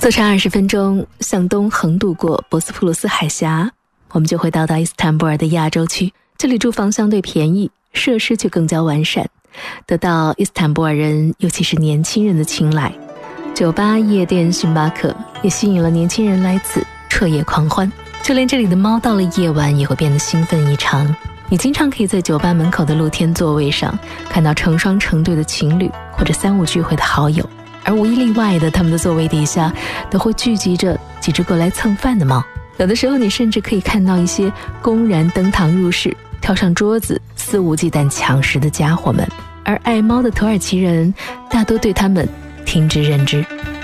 坐船20分钟向东横渡过博斯普鲁斯海峡，我们就会到伊斯坦布尔的亚洲区。这里住房相对便宜，设施却更加完善，得到伊斯坦布尔人尤其是年轻人的青睐。酒吧、夜店、星巴克也吸引了年轻人来此彻夜狂欢，就连这里的猫到了夜晚也会变得兴奋异常。你经常可以在酒吧门口的露天座位上看到成双成对的情侣或者3、5聚会的好友，而无一例外的，他们的座位底下都会聚集着几只过来蹭饭的猫。有的时候你甚至可以看到一些公然登堂入室，跳上桌子，肆无忌惮抢食的家伙们，而爱猫的土耳其人大多对他们听之任之。